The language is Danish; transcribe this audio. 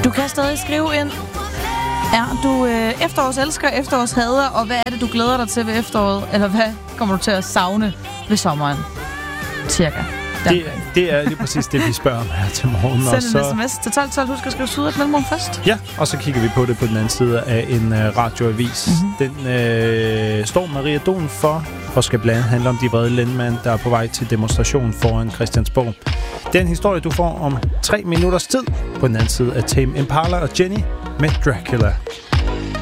Du kan stadig skrive ind. Er du efterårselsker, efterårshader, og hvad er det, du glæder dig til ved efteråret? Eller hvad kommer du til at savne ved sommeren? Cirka. Det er lige præcis det, vi spørger om her til morgen. Send en sms til 1212. Husk at skrive Syd et mellemrum først. Ja, og så kigger vi på det på den anden side af en radioavis. Den står Maria Don for, og skal blandt andet handle om de vrede landmænd, der er på vej til demonstration foran Christiansborg. Den historie, du får om 3 minutters tid på den anden side af Tame Impala og Jenny med Dracula.